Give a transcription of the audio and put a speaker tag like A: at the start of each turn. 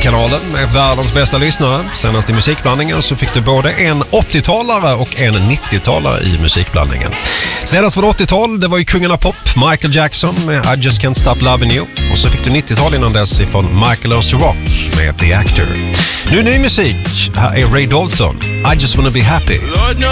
A: Musikkanalen med världens bästa lyssnare. Senast i musikblandningen så fick du både en 80-talare och en 90-talare i musikblandningen. Senast var det 80-tal, det var ju kungen av pop, Michael Jackson med I Just Can't Stop Loving You. Och så fick du 90-tal innan dess ifrån Michael Learns to Rock med The Actor. Nu ny musik, här är Ray Dalton, I Just Wanna Be Happy.